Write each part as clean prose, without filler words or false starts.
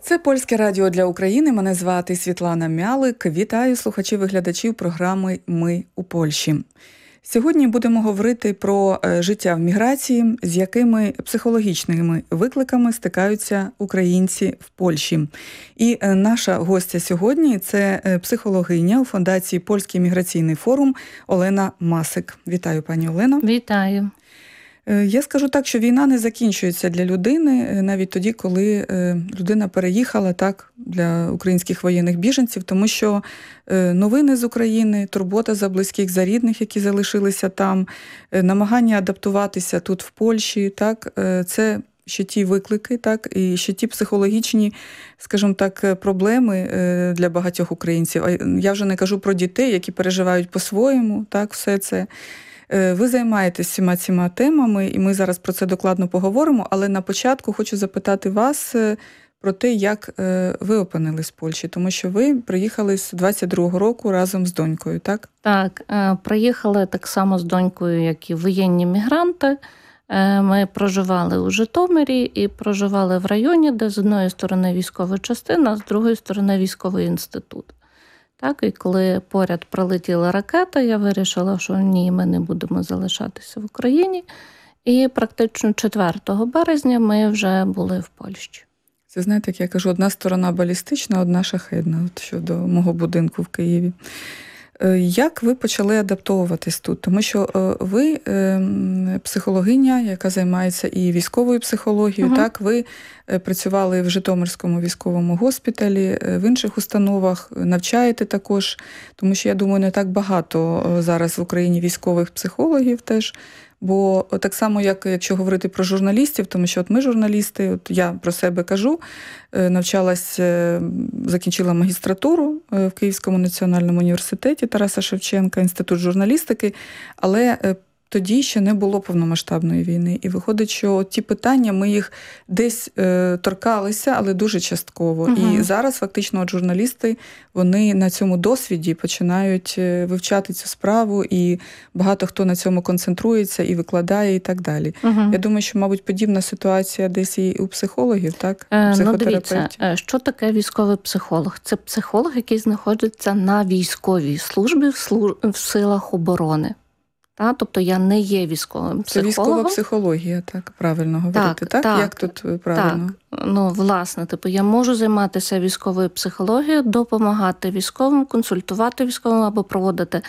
Це Польське радіо для України. Мене звати Світлана Мялик. Вітаю слухачів і глядачів програми «Ми у Польщі». Сьогодні будемо говорити про життя в міграції, з якими психологічними викликами стикаються українці в Польщі. І наша гостя сьогодні – це психологиня у фондації «Польський міграційний форум» Олена Масик. Вітаю, пані Олено. Вітаю. Я скажу так, що війна не закінчується для людини навіть тоді, коли людина переїхала так для українських воєнних біженців, тому що новини з України, турбота за близьких, за рідних, які залишилися там, намагання адаптуватися тут в Польщі, так, це ще ті виклики, так, і ще ті психологічні, скажімо так, проблеми для багатьох українців. А я вже не кажу про дітей, які переживають по-своєму, так, все це. Ви займаєтесь всіма цими темами, і ми зараз про це докладно поговоримо, але на початку хочу запитати вас про те, як ви опинились в Польщі, тому що ви приїхали з 22-го року разом з донькою, так? Так, приїхали так само з донькою, як і воєнні мігранти. Ми проживали у Житомирі і проживали в районі, де з одної сторони військова частина, а з другої сторони військовий інститут. Так, і коли поряд прилетіла ракета, я вирішила, що ні, ми не будемо залишатися в Україні. І практично 4 березня ми вже були в Польщі. Це, знаєте, як я кажу, одна сторона балістична, одна шахедна, от щодо мого будинку в Києві. Як ви почали адаптовуватись тут? Тому що ви психологиня, яка займається і військовою психологією, так? Ви працювали в Житомирському військовому госпіталі, в інших установах, навчаєте також, тому що, я думаю, не так багато зараз в Україні військових психологів теж. Бо так само, як якщо говорити про журналістів, тому що от ми журналісти, от я про себе кажу, навчалась, закінчила магістратуру в Київському національному університеті Тараса Шевченка, інститут журналістики, але тоді ще не було повномасштабної війни. І виходить, що ті питання, ми їх десь торкалися, але дуже частково. І зараз фактично от журналісти, вони на цьому досвіді починають вивчати цю справу, і багато хто на цьому концентрується і викладає, і так далі. Я думаю, що, мабуть, подібна ситуація десь і у психологів, так? Ну, дивіться, що таке військовий психолог? Це психолог, який знаходиться на військовій службі в силах оборони. Тобто я не є військовим психологом. Це військова психологія, так, правильно говорити, так? Як тут правильно? Так, власне, я можу займатися військовою психологією, допомагати військовим, консультувати військовим або проводити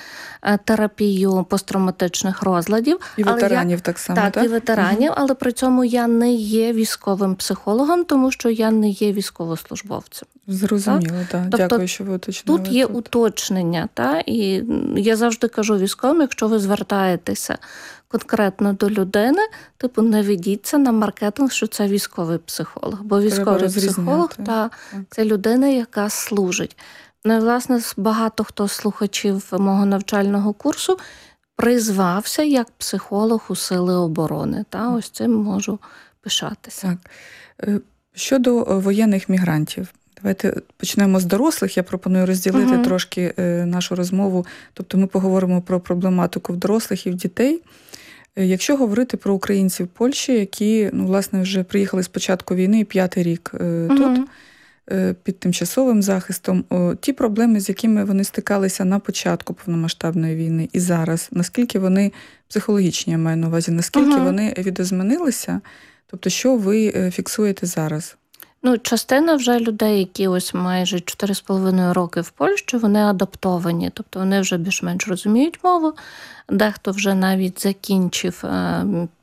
терапію посттравматичних розладів. І ветеранів так само, так? Так, і ветеранів, але при цьому я не є військовим психологом, тому що я не є військовослужбовцем. Зрозуміло, так. Тобто, дякую, що ви уточнили. Тут є уточнення, і я завжди кажу військовим, якщо ви звертаєтеся конкретно до людини, не ведіться на маркетинг, що це військовий психолог. Бо військовий психолог – це людина, яка служить. Власне, багато хто з слухачів мого навчального курсу призвався як психолог у Сили оборони. Ось цим можу пишатися. Так. Щодо воєнних мігрантів. Давайте почнемо з дорослих. Я пропоную розділити трошки нашу розмову. Тобто ми поговоримо про проблематику в дорослих і в дітей. Якщо говорити про українців в Польщі, які, власне, вже приїхали з початку війни, 5-й рік тут, під тимчасовим захистом, ті проблеми, з якими вони стикалися на початку повномасштабної війни і зараз, наскільки вони психологічні, я маю на увазі, наскільки вони відозмінилися, тобто що ви фіксуєте зараз? Частина вже людей, які ось майже 4,5 роки в Польщі, вони адаптовані, тобто вони вже більш-менш розуміють мову. Дехто вже навіть закінчив